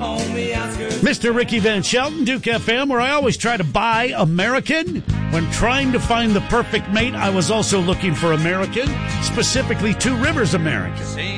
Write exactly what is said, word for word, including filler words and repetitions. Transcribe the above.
Mister Ricky Van Shelton, Duke F M, where I always try to buy American. When trying to find the perfect mate, I was also looking for American, specifically Two Rivers American.